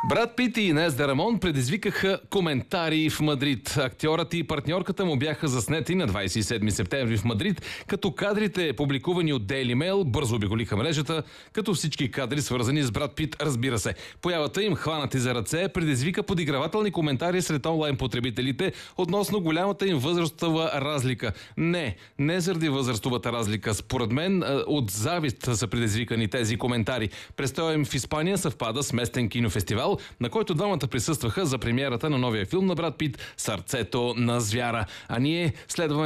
Брат Пит и Инес де Рамон предизвикаха коментари в Мадрид. Актьорът и партньорката му бяха заснети на 27 септември в Мадрид, като кадрите, публикувани от Daily Mail, бързо обиколиха мрежата, като всички кадри, свързани с брат Пит, разбира се. Появата им, хванати за ръце, предизвика подигравателни коментари сред онлайн потребителите относно голямата им възрастова разлика. Не заради възрастовата разлика. Според мен, от завист са предизвикани тези коментари. Престоя им в Испания съвпада с местен кинофестивал, на който двамата присъстваха за премиерата на новия филм на брат Пит "Сърцето на звяра". А ние следваме